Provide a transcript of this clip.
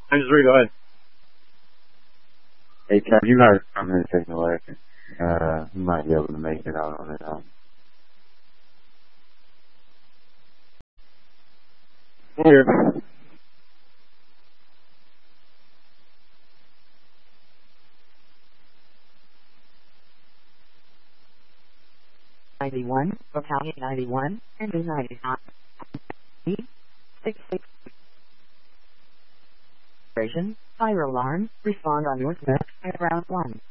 I'm just ready. Go ahead. Hey, Cap, you might come in and take no action. You might be able to make it out on it. 91, Battalion 91, and 99. 66. Fire alarm, respond on North Neck at round 1.